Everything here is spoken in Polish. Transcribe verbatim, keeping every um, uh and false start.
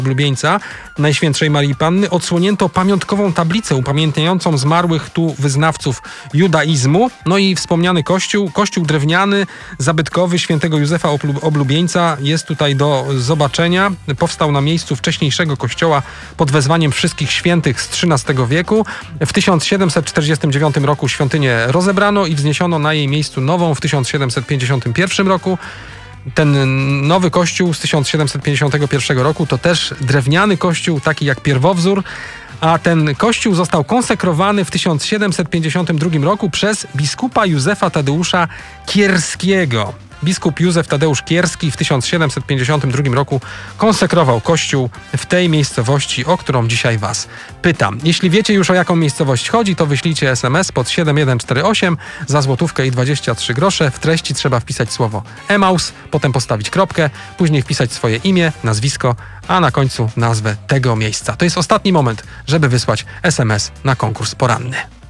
Oblubieńca Najświętszej Marii Panny odsłonięto pamiątkową tablicę upamiętniającą zmarłych tu wyznawców judaizmu. No i wspomniany kościół, kościół drewniany, zabytkowy świętego Józefa Oblubieńca jest tutaj do zobaczenia. Powstał na miejscu wcześniejszego kościoła pod wezwaniem wszystkich świętych z trzynastego wieku. W tysiąc siedemset czterdziestym dziewiątym roku świątynię rozebrano i wzniesiono na jej miejscu nową w tysiąc siedemset pięćdziesiątym pierwszym roku. Ten nowy kościół z tysiąc siedemset pięćdziesiątego pierwszego roku to też drewniany kościół, taki jak pierwowzór, a ten kościół został konsekrowany w tysiąc siedemset pięćdziesiątym drugim roku przez biskupa Józefa Tadeusza Kierskiego. Biskup Józef Tadeusz Kierski w tysiąc siedemset pięćdziesiątym drugim roku konsekrował kościół w tej miejscowości, o którą dzisiaj was pytam. Jeśli wiecie już, o jaką miejscowość chodzi, to wyślijcie es em es pod siedem jeden cztery osiem za złotówkę i dwadzieścia trzy grosze. W treści trzeba wpisać słowo Emaus, potem postawić kropkę, później wpisać swoje imię, nazwisko, a na końcu nazwę tego miejsca. To jest ostatni moment, żeby wysłać es em es na konkurs poranny.